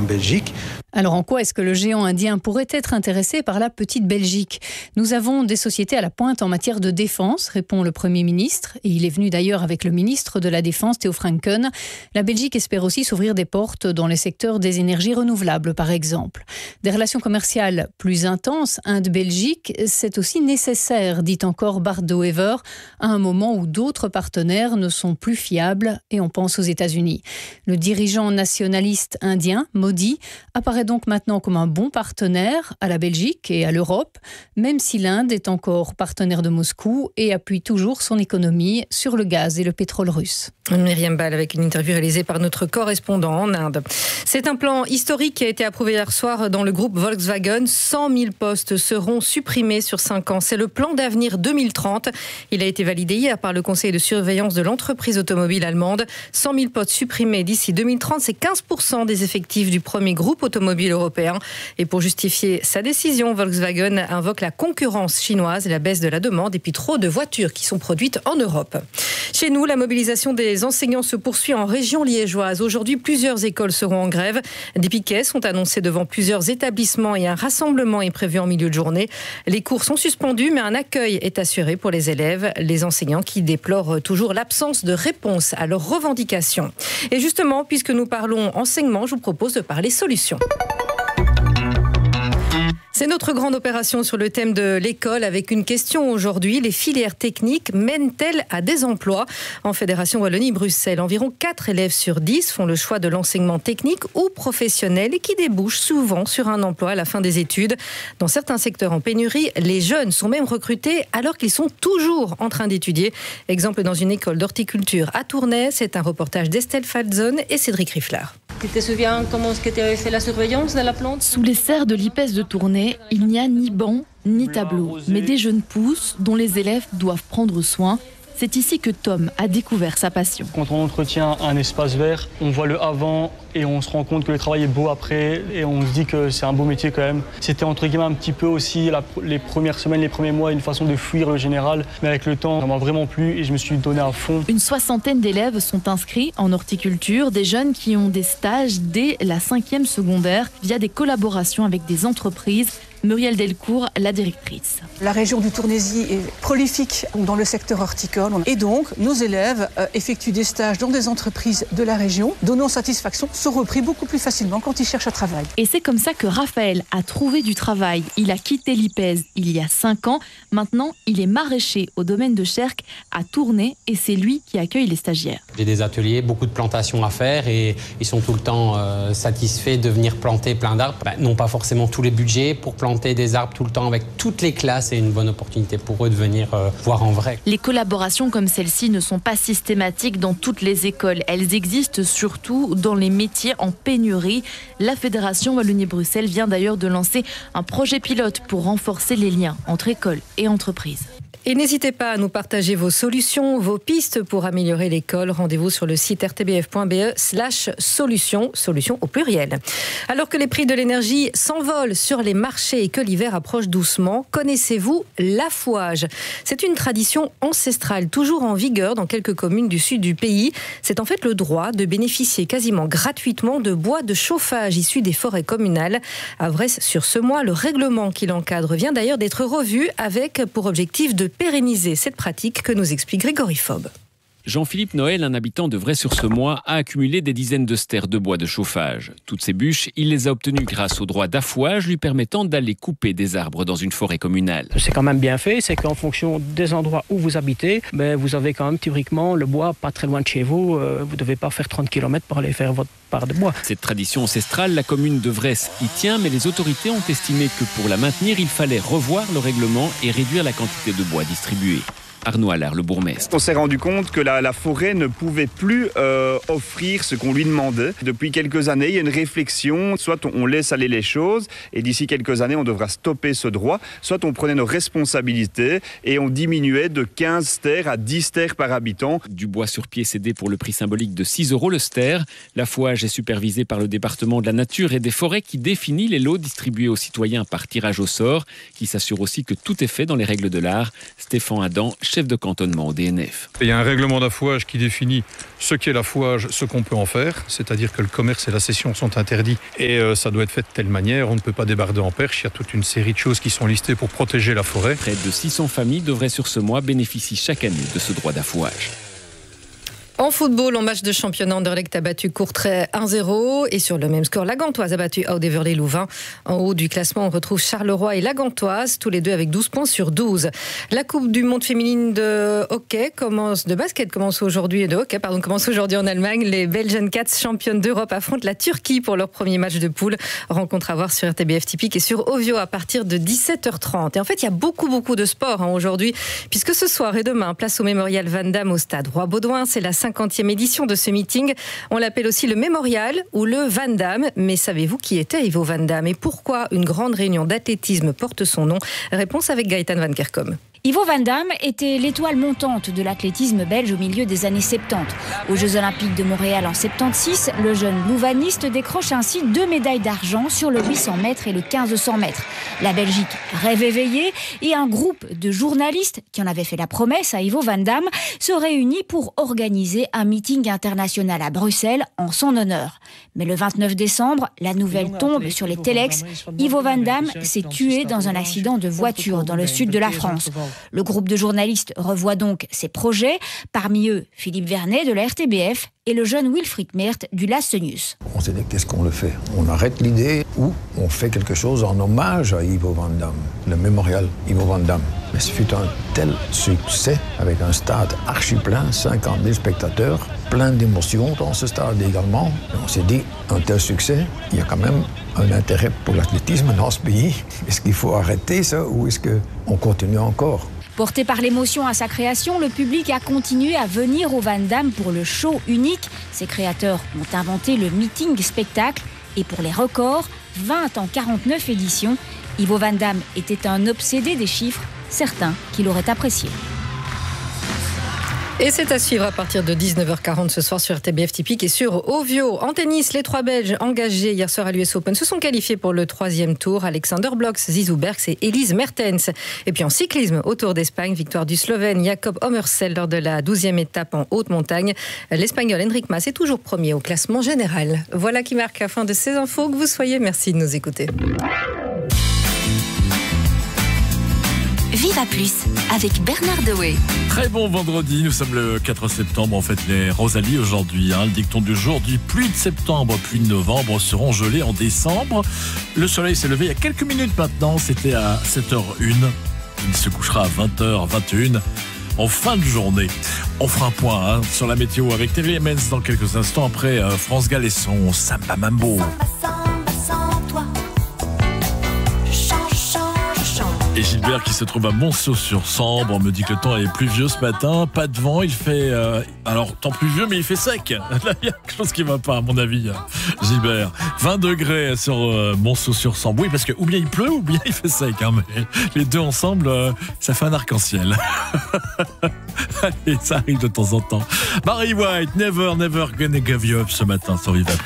Belgique. Alors en quoi est-ce que le géant indien pourrait être intéressé par la petite Belgique ? Nous avons des sociétés à la pointe en matière de défense, répond le Premier ministre. Et il est venu d'ailleurs avec le ministre de la Défense, Theo Franken. La Belgique espère aussi s'ouvrir des portes dans les secteurs des énergies renouvelables, par exemple. Des relations commerciales plus intenses, Inde-Belgique, c'est aussi nécessaire, dit encore Bart De Wever, à un moment où d'autres partenaires ne sont plus fiables, et on pense aux États-Unis. Le dirigeant nationaliste indien, Modi, apparaît donc maintenant comme un bon partenaire à la Belgique et à l'Europe, même si l'Inde est encore partenaire de Moscou et appuie toujours son économie sur le gaz et le pétrole russe. Myriam Ball avec une interview réalisée par notre correspondant en Inde. C'est un plan historique qui a été approuvé hier soir dans le groupe Volkswagen. 100 000 postes seront supprimés sur 5 ans. C'est le plan d'avenir 2030. Il a été validé hier par le conseil de surveillance de l'entreprise automobile allemande. 100 000 postes supprimés d'ici 2030, c'est 15% des effectifs du premier groupe automobile européen. Et pour justifier sa décision, Volkswagen invoque la concurrence chinoise et la baisse de la demande et puis trop de voitures qui sont produites en Europe. Chez nous, la mobilisation des enseignants se poursuit en région liégeoise. Aujourd'hui, plusieurs écoles seront en grève. Des piquets sont annoncés devant plusieurs établissements et un rassemblement est prévu en milieu de journée. Les cours sont suspendus, mais un accueil est assuré pour les élèves. Les enseignants qui déplorent toujours l'absence de réponse à leurs revendications. Et justement, puisque nous parlons enseignement, je vous propose de parler solutions. C'est notre grande opération sur le thème de l'école avec une question aujourd'hui. Les filières techniques mènent-elles à des emplois ? En Fédération Wallonie-Bruxelles, environ 4 élèves sur 10 font le choix de l'enseignement technique ou professionnel et qui débouchent souvent sur un emploi à la fin des études. Dans certains secteurs en pénurie, les jeunes sont même recrutés alors qu'ils sont toujours en train d'étudier. Exemple dans une école d'horticulture à Tournai, c'est un reportage d'Estelle Falzon et Cédric Rifflard. Tu te souviens comment est-ce que tu avais fait la surveillance de la plante ? Sous les serres de l'IPES de Tournai, il n'y a ni banc ni tableau, mais des jeunes pousses dont les élèves doivent prendre soin. C'est ici que Tom a découvert sa passion. Quand on entretient un espace vert, on voit le avant et on se rend compte que le travail est beau après et on se dit que c'est un beau métier quand même. C'était entre guillemets un petit peu aussi les premières semaines, les premiers mois, une façon de fuir le général. Mais avec le temps, ça m'a vraiment plu et je me suis donné à fond. Une 60aine d'élèves sont inscrits en horticulture, des jeunes qui ont des stages dès la 5e secondaire via des collaborations avec des entreprises. Muriel Delcourt, la directrice. La région du Tournaisis est prolifique dans le secteur horticole et donc nos élèves effectuent des stages dans des entreprises de la région, donnant satisfaction, sont repris beaucoup plus facilement quand ils cherchent un travail. Et c'est comme ça que Raphaël a trouvé du travail. Il a quitté l'IPES il y a 5 ans. Maintenant, il est maraîcher au domaine de Cherc à Tournai et c'est lui qui accueille les stagiaires. J'ai des ateliers, beaucoup de plantations à faire et ils sont tout le temps satisfaits de venir planter plein d'arbres. Non pas forcément tous les budgets pour planter des arbres tout le temps avec toutes les classes, c'est une bonne opportunité pour eux de venir voir en vrai. Les collaborations comme celle-ci ne sont pas systématiques dans toutes les écoles. Elles existent surtout dans les métiers en pénurie. La Fédération Wallonie-Bruxelles vient d'ailleurs de lancer un projet pilote pour renforcer les liens entre écoles et entreprises. Et n'hésitez pas à nous partager vos solutions, vos pistes pour améliorer l'école. Rendez-vous sur le site rtbf.be/solutions, solutions au pluriel. Alors que les prix de l'énergie s'envolent sur les marchés et que l'hiver approche doucement, connaissez-vous l'affouage ? C'est une tradition ancestrale, toujours en vigueur dans quelques communes du sud du pays. C'est en fait le droit de bénéficier quasiment gratuitement de bois de chauffage issus des forêts communales. À Vresse, sur ce mois, le règlement qui l'encadre vient d'ailleurs d'être revu avec pour objectif de pérenniser cette pratique que nous explique Grégory Fob. Jean-Philippe Noël, un habitant de Vresse-sur-Semois, a accumulé des dizaines de stères de bois de chauffage. Toutes ces bûches, il les a obtenues grâce au droit d'affouage lui permettant d'aller couper des arbres dans une forêt communale. C'est quand même bien fait, c'est qu'en fonction des endroits où vous habitez, vous avez quand même théoriquement le bois pas très loin de chez vous. Vous ne devez pas faire 30 km pour aller faire votre part de bois. Cette tradition ancestrale, la commune de Vresse y tient, mais les autorités ont estimé que pour la maintenir, il fallait revoir le règlement et réduire la quantité de bois distribué. Arnaud Allard, le bourgmestre. On s'est rendu compte que la forêt ne pouvait plus offrir ce qu'on lui demandait. Depuis quelques années, il y a une réflexion. Soit on laisse aller les choses et d'ici quelques années, on devra stopper ce droit. Soit on prenait nos responsabilités et on diminuait de 15 stères à 10 stères par habitant. Du bois sur pied cédé pour le prix symbolique de 6 € le stère. L'affouage est supervisé par le département de la nature et des forêts qui définit les lots distribués aux citoyens par tirage au sort, qui s'assure aussi que tout est fait dans les règles de l'art. Stéphane Adam, chef de cantonnement au DNF. Il y a un règlement d'affouage qui définit ce qu'est l'affouage, ce qu'on peut en faire, c'est-à-dire que le commerce et la cession sont interdits et ça doit être fait de telle manière, on ne peut pas débarder en perche, il y a toute une série de choses qui sont listées pour protéger la forêt. Près de 600 familles devraient sur ce mois bénéficier chaque année de ce droit d'affouage. En football, en match de championnat, Anderlecht a battu Courtrai 1-0 et sur le même score, la Gantoise a battu Oud-Heverlee-Louvain. En haut du classement, on retrouve Charleroi et la Gantoise, tous les deux avec 12 points sur 12. La Coupe du monde féminine de basket commence aujourd'hui en Allemagne. Les Belgian Cats, championnes d'Europe, affrontent la Turquie pour leur premier match de poule. Rencontre à voir sur RTBF Typique et sur Ovio à partir de 17h30. Et en fait, il y a beaucoup de sport aujourd'hui, puisque ce soir et demain, place au Mémorial Van Damme au stade Roi-Baudouin. C'est la 50e édition de ce meeting. On l'appelle aussi le Mémorial ou le Van Damme. Mais savez-vous qui était Ivo Van Damme et pourquoi une grande réunion d'athlétisme porte son nom? Réponse avec Gaëtan Van Kerkom. Ivo Van Damme était l'étoile montante de l'athlétisme belge au milieu des années 70. Aux Jeux Olympiques de Montréal en 76, le jeune louvaniste décroche ainsi 2 médailles d'argent sur le 800 mètres et le 1500 mètres. La Belgique rêve éveillée et un groupe de journalistes qui en avait fait la promesse à Ivo Van Damme se réunit pour organiser un meeting international à Bruxelles en son honneur. Mais le 29 décembre, la nouvelle tombe sur les téléx. Ivo Van Damme s'est tué dans un accident de voiture dans le sud de la France. Le groupe de journalistes revoit donc ses projets, parmi eux Philippe Vernet de la RTBF et le jeune Wilfried Meert du Laste News. On s'est dit, qu'est-ce qu'on le fait? On arrête l'idée ou on fait quelque chose en hommage à Ivo Van Damme, le mémorial Ivo Van Damme. Mais ce fut un tel succès, avec un stade archi plein, 50 000 spectateurs, plein d'émotions dans ce stade également. Et on s'est dit, un tel succès, il y a quand même un intérêt pour l'athlétisme dans ce pays. Est-ce qu'il faut arrêter ça ou est-ce qu'on continue encore? Porté par l'émotion à sa création, le public a continué à venir au Van Damme pour le show unique. Ses créateurs ont inventé le meeting spectacle et pour les records, 20 en 49 éditions, Ivo Van Damme était un obsédé des chiffres, certains qui l'auraient apprécié. Et c'est à suivre à partir de 19h40 ce soir sur RTBF Typique et sur Ovio. En tennis, les 3 Belges engagés hier soir à l'US Open se sont qualifiés pour le 3e tour. Alexander Blok, Zizou Bergs et Elise Mertens. Et puis en cyclisme, au Tour d'Espagne, victoire du Slovène Jakob Omersel lors de la 12e étape en haute montagne. L'Espagnol Enric Mas est toujours premier au classement général. Voilà qui marque la fin de ces infos. Que vous soyez, merci de nous écouter. Viva Plus avec Bernard Dewey. Très bon vendredi, nous sommes le 4 septembre, on fête les Rosalies aujourd'hui. Le dicton du jour dit pluie de septembre, pluie de novembre seront gelées en décembre. Le soleil s'est levé il y a quelques minutes maintenant, c'était à 7h01. Il se couchera à 20h21 en fin de journée. On fera un point sur la météo avec Terry Lemens dans quelques instants après France Gall et son Samba Mambo. Et Gilbert qui se trouve à Monceau-sur-Sambre me dit que le temps est pluvieux ce matin, pas de vent, il fait alors temps pluvieux mais il fait sec. Là il y a quelque chose qui va pas à mon avis, Gilbert. 20 degrés sur Monceau-sur-Sambre. Oui parce que ou bien il pleut ou bien il fait sec, mais les deux ensemble ça fait un arc-en-ciel. Allez, ça arrive de temps en temps. Barry White, Never Gonna Give You Up ce matin sur Viva Plus.